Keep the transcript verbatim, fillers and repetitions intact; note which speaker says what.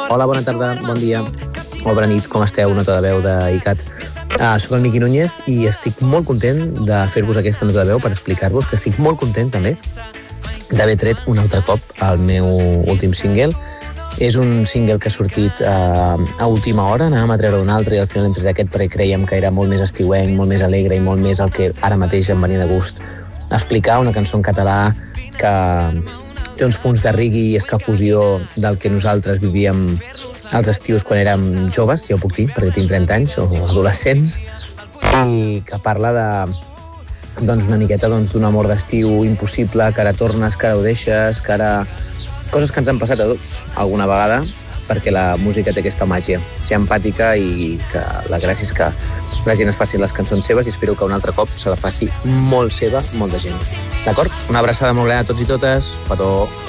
Speaker 1: Hola, bona tarda, bon dia, o bona nit, com esteu? Nota de veu d'ICAT. Uh, soc el Miqui Núñez i estic molt content de fer-vos aquesta nota de veu per explicar-vos que estic molt content també d'haver tret un altre cop el meu últim single. És un single que ha sortit uh, a última hora, anàvem a treure un altre i al final hem tret aquest perquè creiem que era molt més estiuenc, molt més alegre i molt més el que ara mateix em venia de gust explicar, una cançó en català que té uns punts de reggae i escafusió del que nosaltres vivíem als estius quan érem joves, ja ho puc dir, perquè tinc trenta anys, o adolescents, i que parla de, doncs, una miqueta doncs, d'un amor d'estiu impossible, que ara tornes, que ara ho deixes, que ara... Coses que ens han passat a tots alguna vegada, perquè la música té aquesta màgia, ser empàtica i que la gràcia és que la gent es faci les cançons seves i espero que un altre cop se la faci molt seva molta gent. D'acord? Una abraçada molt gran a tots i totes. Petó.